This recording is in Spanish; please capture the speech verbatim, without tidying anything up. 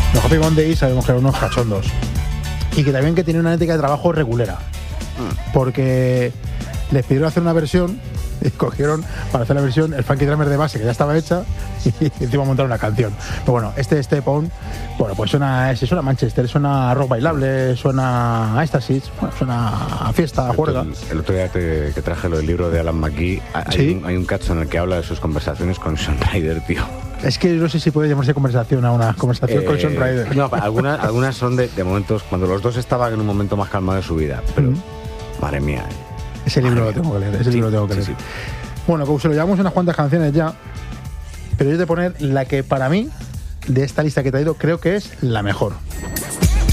Los Happy Mondays sabemos que eran unos cachondos. Y que también que tienen una ética de trabajo regulera. Porque les pidieron hacer una versión y cogieron para hacer la versión el Funky Drummer de base que ya estaba hecha y encima montaron una canción. Pero bueno, este Step On, bueno, pues suena, suena a Manchester, suena a rock bailable, suena a éxtasis, bueno, suena a fiesta, a juerga. El, el otro día te, que traje lo del libro de Alan McGee, hay, ¿Sí? un, hay un cacho en el que habla de sus conversaciones con Sean Ryder, tío. Es que no sé si puede llamarse conversación a una conversación eh, con Sean Ryder. No, algunas, algunas son de, de momentos cuando los dos estaban en un momento más calmado de su vida, pero mm-hmm. madre mía. Eh. Ese libro lo tengo que leer, ese sí, libro lo tengo que leer. Sí, sí. Bueno, como se lo llevamos unas cuantas canciones ya, pero yo te poner la que para mí, de esta lista que he traído, creo que es la mejor.